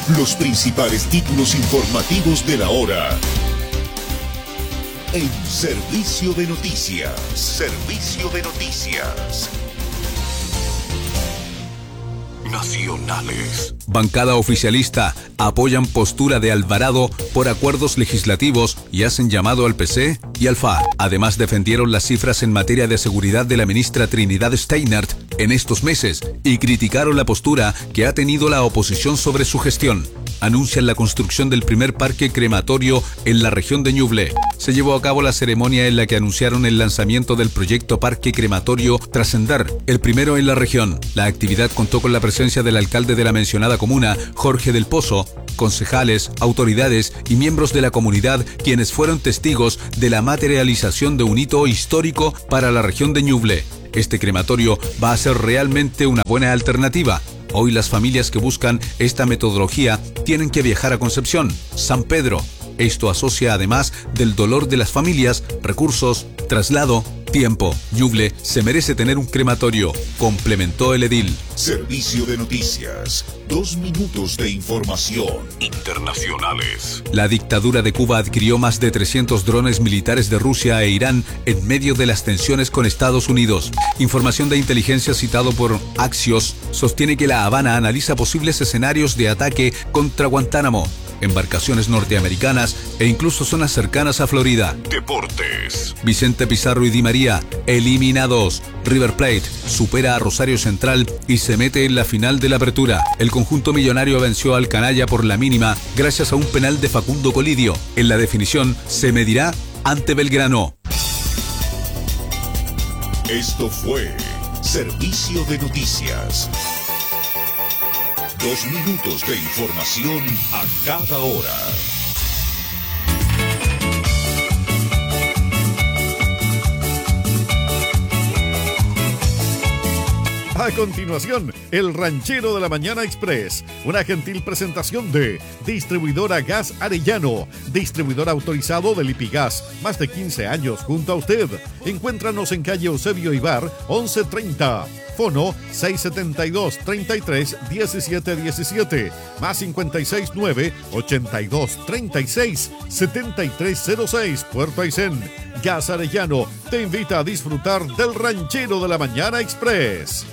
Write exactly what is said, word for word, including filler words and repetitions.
Los principales títulos informativos de la hora. En Servicio de Noticias. Servicio de Noticias. Nacionales. Bancada oficialista apoyan postura de Alvarado por acuerdos legislativos y hacen llamado al P C y al F A R. Además defendieron las cifras en materia de seguridad de la ministra Trinidad Steinert en estos meses y criticaron la postura que ha tenido la oposición sobre su gestión. Anuncian la construcción del primer parque crematorio en la región de Ñuble. Se llevó a cabo la ceremonia en la que anunciaron el lanzamiento del proyecto Parque Crematorio Trascender, el primero en la región. La actividad contó con la presencia del alcalde de la mencionada comuna, Jorge del Pozo, concejales, autoridades y miembros de la comunidad, quienes fueron testigos de la materialización de un hito histórico para la región de Ñuble. Este crematorio va a ser realmente una buena alternativa. Hoy las familias que buscan esta metodología tienen que viajar a Concepción, San Pedro. Esto asocia además del dolor de las familias, recursos, traslado, tiempo. Ñuble se merece tener un crematorio, complementó el edil. Servicio de Noticias. Dos minutos de información. Internacionales. La dictadura de Cuba adquirió más de trescientos drones militares de Rusia e Irán en medio de las tensiones con Estados Unidos. Información de inteligencia citado por Axios sostiene que La Habana analiza posibles escenarios de ataque contra Guantánamo, embarcaciones norteamericanas e incluso zonas cercanas a Florida. Deportes. Vicente Pizarro y Di María, eliminados. River Plate supera a Rosario Central y se mete en la final de la Apertura. El conjunto millonario venció al canalla por la mínima gracias a un penal de Facundo Colidio. En la definición se medirá ante Belgrano. Esto fue Servicio de Noticias. Dos minutos de información a cada hora. A continuación, El Ranchero de la Mañana Express, una gentil presentación de Distribuidora Gas Arellano, distribuidor autorizado de Lipigas, más de quince años junto a usted. Encuéntranos en calle Eusebio Ibar, once treinta. Fono seis setenta y dos, treinta y tres, diecisiete diecisiete, más cincuenta y seis nueve, ochenta y dos, treinta y seis, setenta y tres cero seis, Puerto Aysén. Gas Arellano te invita a disfrutar del Ranchero de la Mañana Express.